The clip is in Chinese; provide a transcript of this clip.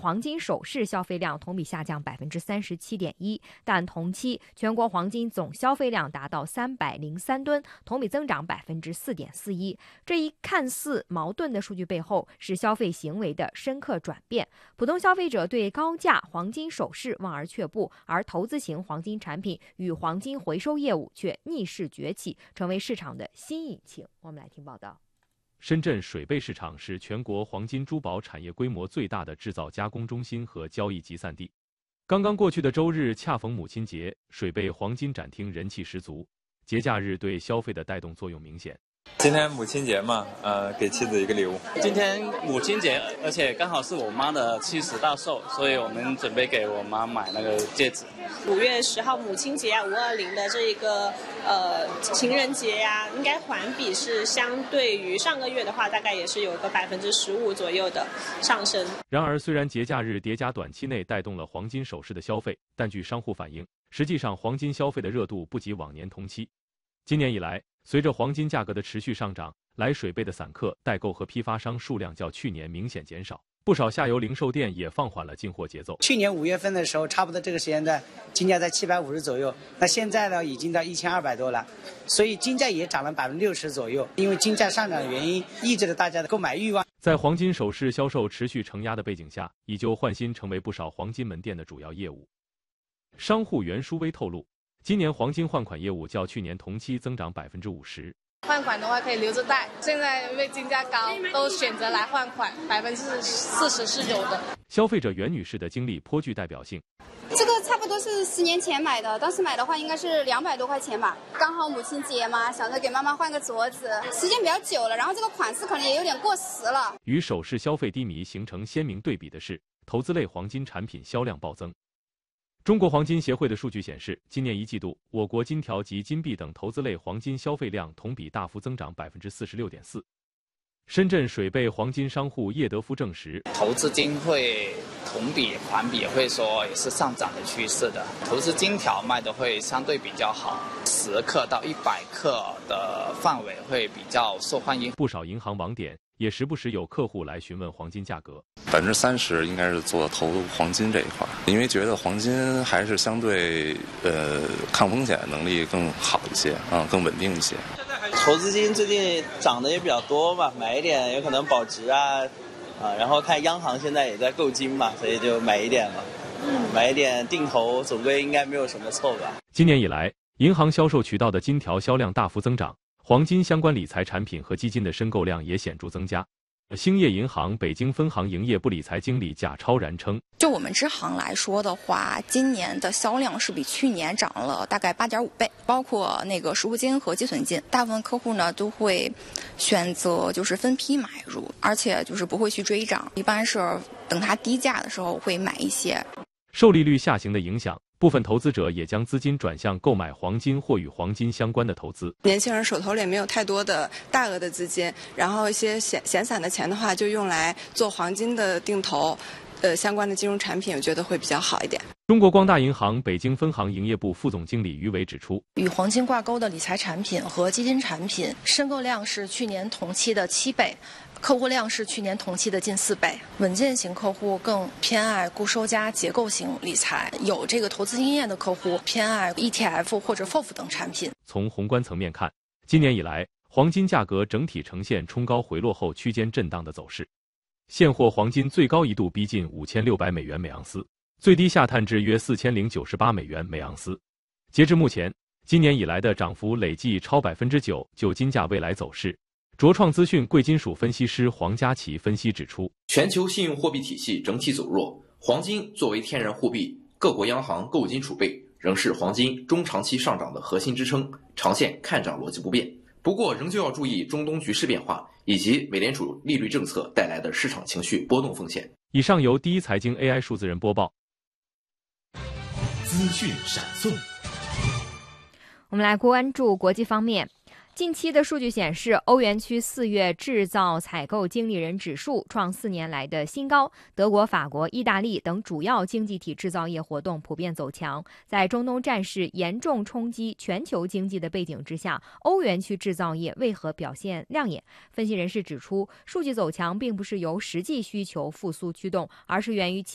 黄金首饰消费量同比下降37.1%，但同期全国黄金总消费量达到303吨，同比增长4.41%。这一看似矛盾的数据背后，是消费行为的深刻转变。普通消费者对高价黄金首饰望而却步，而投资型黄金产品与黄金回收业务却逆势崛起，成为市场的新引擎。我们来听报道。 深圳水贝市场是全国黄金珠宝产业规模最大的制造加工中心和交易集散地。刚刚过去的周日恰逢母亲节，水贝黄金展厅人气十足，节假日对消费的带动作用明显。 今天母亲节嘛，给妻子一个礼物。 今天母亲节，而且刚好是我妈的70大寿，所以我们准备给我妈买那个戒指。 5月10号母亲节520的这个情人节呀，应该环比是相对于上个月的话，大概也是有个15%左右的上升。 然而，虽然节假日叠加短期内带动了黄金首饰的消费，但据商户反映，实际上黄金消费的热度不及往年同期。今年以来，随着黄金价格的持续上涨，来水贝的散客、代购和批发商数量较去年明显减少，不少下游零售店也放缓了进货节奏。 去年5月份的时候，差不多这个时间段，金价在750左右，那现在呢，已经到1200多了，所以金价也涨了60%左右。因为金价上涨的原因，抑制了大家的购买欲望。 在黄金首饰销售持续承压的背景下，以旧换新成为不少黄金门店的主要业务。商户袁淑薇透露，今年黄金换款业务较去年同期增长50%。 换款的话可以留着戴，现在因为金价高，都选择来换款，40%是有的。 消费者袁女士的经历颇具代表性。 这个差不多是10年前买的，当时买的话应该是200多块钱吧。刚好母亲节嘛，想着给妈妈换个镯子，时间比较久了，然后这个款式可能也有点过时了。 与首饰消费低迷形成鲜明对比的是，投资类黄金产品销量暴增。中国黄金协会的数据显示，今年1季度，我国金条及金币等投资类黄金消费量同比大幅增长46.4%。深圳水贝黄金商户叶德夫证实， 投资金会同比环比会说也是上涨的趋势的，投资金条卖的会相对比较好，10克到100克的范围会比较受欢迎。 不少银行网点也时不时有客户来询问黄金价格。 30%应该是做投黄金这一块，因为觉得黄金还是相对抗风险能力更好一些，更稳定一些。 投资金最近涨得也比较多嘛，买一点有可能保值然后看央行现在也在购金嘛，所以就买一点嘛，买一点定投，总归应该没有什么错吧。 今年以来，银行销售渠道的金条销量大幅增长，黄金相关理财产品和基金的申购量也显著增加。兴业银行北京分行营业部理财经理贾超然称， 就我们支行来说的话，今年的销量是比去年涨了大概8.5倍，包括那个实物金和积存金，大部分客户呢都会选择就是分批买入，而且就是不会去追涨，一般是等它低价的时候会买一些。 受利率下行的影响，部分投资者也将资金转向购买黄金或与黄金相关的投资。 年轻人手头里没有太多的大额的资金，然后一些闲散的钱的话，就用来做黄金的定投，相关的金融产品，我觉得会比较好一点。 中国光大银行北京分行营业部副总经理于伟指出， 与黄金挂钩的理财产品和基金产品申购量是去年同期的7倍，客户量是去年同期的近4倍。稳健型客户更偏爱固收加结构型理财，有这个投资经验的客户偏爱 ETF 或者 FOF 等产品。 从宏观层面看，今年以来，黄金价格整体呈现冲高回落后区间震荡的走势。现货黄金最高一度逼近5600美元每盎司，最低下探至约4098美元每盎司。截至目前，今年以来的涨幅累计超9%。就金价未来走势，卓创资讯贵金属分析师黄家琪分析指出， 全球信用货币体系整体走弱，黄金作为天然货币，各国央行购金储备仍是黄金中长期上涨的核心支撑，长线看涨逻辑不变。不过仍旧要注意中东局势变化以及美联储利率政策带来的市场情绪波动风险。 以上由第一财经 AI 数字人播报。 资讯闪送。 我们来关注国际方面。近期的数据显示，欧元区4月制造采购经理人指数创4年来的新高。德国、法国、意大利等主要经济体制造业活动普遍走强。在中东战事严重冲击全球经济的背景之下，欧元区制造业为何表现亮眼？分析人士指出，数据走强并不是由实际需求复苏驱动，而是源于